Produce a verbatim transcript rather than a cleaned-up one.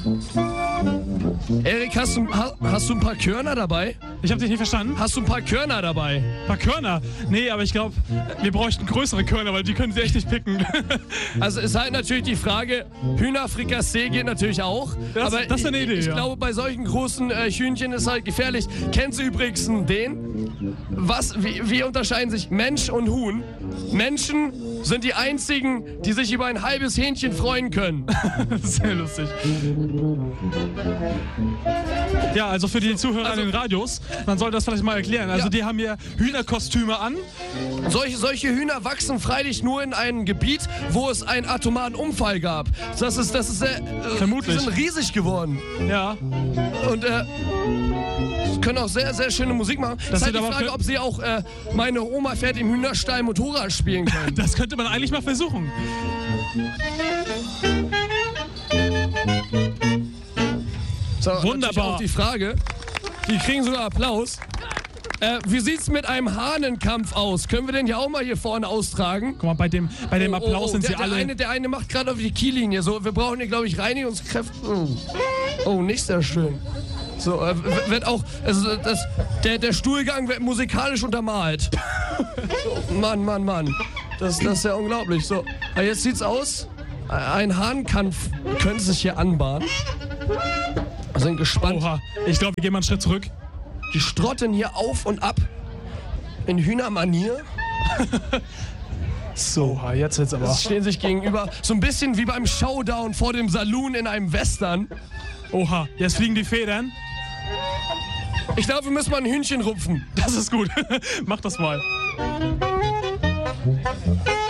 Erik, hast du, ha, hast du ein paar Körner dabei? Ich habe dich nicht verstanden. Hast du ein paar Körner dabei? Ein paar Körner? Nee, aber ich glaube, wir bräuchten größere Körner, weil die können sie echt nicht picken. Also ist halt natürlich die Frage, Hühnerfrikassee geht natürlich auch. Das, aber das ist eine ich, Idee, Ich, ich ja. glaube, bei solchen großen äh, Hühnchen ist halt gefährlich. Kennen Sie übrigens den? Was, wie, wie unterscheiden sich Mensch und Huhn? Menschen sind die einzigen, die sich über ein halbes Hähnchen freuen können. Sehr lustig. Ja, also für die Zuhörer Also- an den Radios, man sollte das vielleicht mal erklären. Also Ja. die haben hier Hühnerkostüme an. Solche, solche Hühner wachsen freilich nur in einem Gebiet, wo es einen atomaren Unfall gab. Das ist, das ist sehr, äh, Vermutlich. Die sind riesig geworden. Ja, Und äh, können auch sehr, sehr schöne Musik machen. Das ist halt sieht die aber Frage, für- ob sie auch äh, meine Oma fährt im Hühnerstall Motorrad spielen können. das könnte man eigentlich mal versuchen. So, Wunderbar. natürlich auch die Frage, die kriegen sogar Applaus. Äh, wie sieht's mit einem Hahnenkampf aus? Können wir den ja auch mal hier vorne austragen? Guck mal, bei dem, bei dem Applaus sind der, sie der alle... Eine, der eine macht gerade auf die Kiellinie. So, wir brauchen hier, glaube ich, Reinigungskräfte. Oh. oh, nicht sehr schön. So, äh, w- wird auch, also das, der, der Stuhlgang wird musikalisch untermalt. So, Mann, Mann, Mann. Das, das ist ja unglaublich. So, aber jetzt sieht's aus. Ein Hahnkampf könnte sich hier anbahnen. Wir sind gespannt. Oha, ich glaube, wir gehen mal einen Schritt zurück. Die strotten hier auf und ab. In Hühnermanier. So. Oha, jetzt wird's aber... Sie stehen sich gegenüber. So ein bisschen wie beim Showdown vor dem Saloon in einem Western. Oha, jetzt fliegen die Federn. Ich glaube, wir müssen mal ein Hühnchen rupfen. Das ist gut. Mach das mal.